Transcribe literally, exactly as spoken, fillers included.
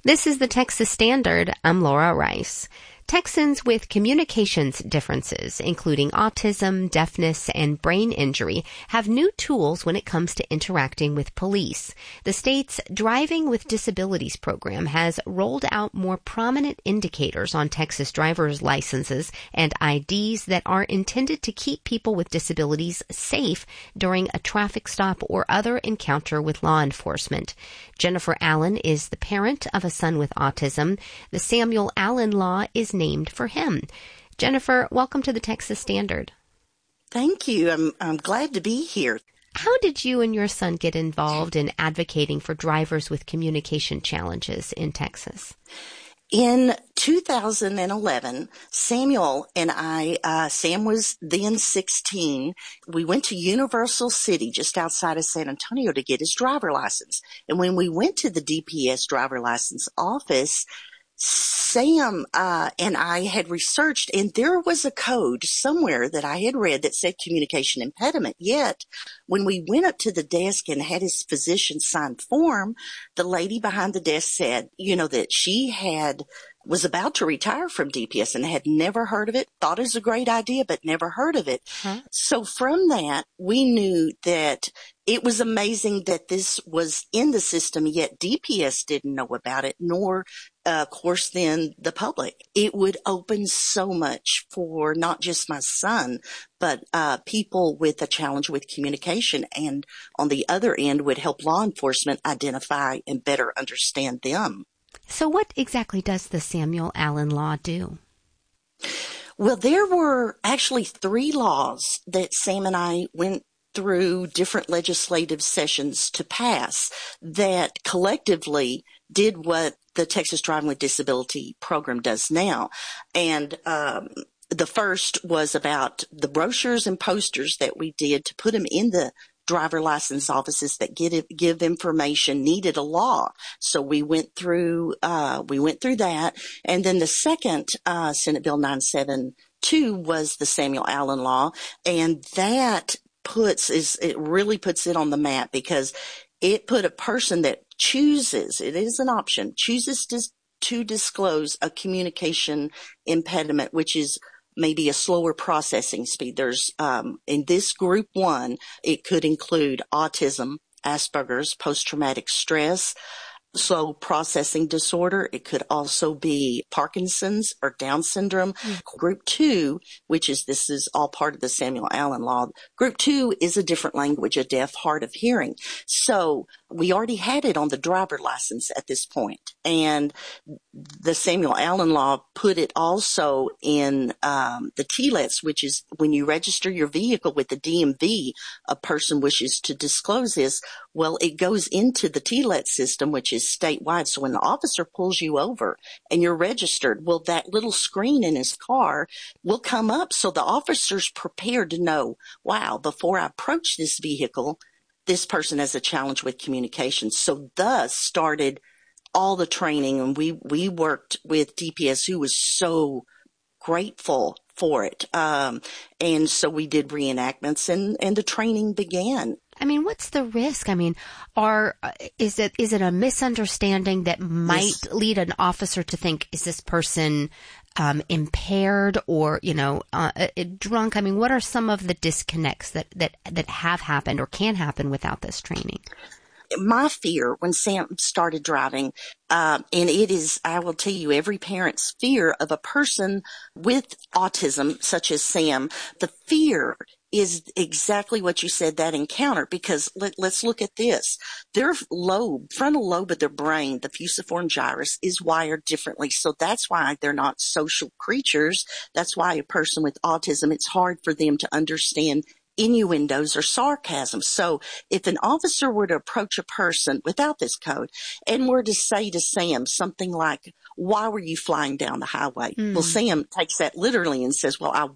This is the Texas Standard. I'm Laura Rice. Texans with communications differences, including autism, deafness, and brain injury, have new tools when it comes to interacting with police. The state's Driving with Disabilities program has rolled out more prominent indicators on Texas driver's licenses and I Ds that are intended to keep people with disabilities safe during a traffic stop or other encounter with law enforcement. Jennifer Allen is the parent of a son with autism. The Samuel Allen Law is named for him. Jennifer, welcome to the Texas Standard. Thank you. I'm I'm glad to be here. How did you and your son get involved in advocating for drivers with communication challenges in Texas? In two thousand eleven, Samuel and I, uh, Sam was then sixteen, we went to Universal City just outside of San Antonio to get his driver license. And when we went to the D P S driver license office, Sam uh, and I had researched, and there was a code somewhere that I had read that said communication impediment. Yet, when we went up to the desk and had his physician sign form, the lady behind the desk said, you know, that she had was about to retire from D P S and had never heard of it, thought it was a great idea, but never heard of it. Huh? So from that, we knew that it was amazing that this was in the system, yet D P S didn't know about it, nor, uh, of course, then the public. It would open so much for not just my son, but uh, people with a challenge with communication, and on the other end would help law enforcement identify and better understand them. So what exactly does the Samuel Allen Law do? Well, there were actually three laws that Sam and I went through different legislative sessions to pass that collectively did what the Texas Driving with Disability program does now. And um, the first was about the brochures and posters that we did to put them in the driver license offices that give give information needed a law. So we went through uh we went through that, and then the second uh Senate Bill nine seventy-two was the Samuel Allen Law, and that puts is it really puts it on the map because it put a person that chooses, it is an option, chooses to to disclose a communication impediment, which is maybe a slower processing speed. There's, um, in this group one, it could include autism, Asperger's, post-traumatic stress, slow processing disorder. It could also be Parkinson's or Down syndrome. Mm-hmm. Group two, which is, this is all part of the Samuel Allen Law. Group two is a different language, a deaf, hard of hearing. So we already had it on the driver license at this point. And the Samuel Allen Law put it also in um, the T L E Ts, which is when you register your vehicle with the D M V, a person wishes to disclose this. Well, it goes into the T L E T system, which is statewide. So when the officer pulls you over and you're registered, well, that little screen in his car will come up. So the officer's prepared to know, wow, before I approach this vehicle, this person has a challenge with communication. So thus started all the training, and we, we worked with D P S, who was so grateful for it. Um, and so we did reenactments, and, and the training began. I mean, what's the risk? I mean, are, is it, is it a misunderstanding that might yes. lead an officer to think, is this person, um, impaired or, you know, uh, drunk? I mean, what are some of the disconnects that, that, that have happened or can happen without this training? My fear when Sam started driving, um, and it is, I will tell you, every parent's fear of a person with autism, such as Sam, the fear is exactly what you said, that encounter, because let, let's look at this. Their lobe, frontal lobe of their brain, the fusiform gyrus, is wired differently. So that's why they're not social creatures. That's why a person with autism, it's hard for them to understand innuendos or sarcasm. So if an officer were to approach a person without this code and were to say to Sam something like, why were you flying down the highway? Mm. Well, Sam takes that literally and says, well, I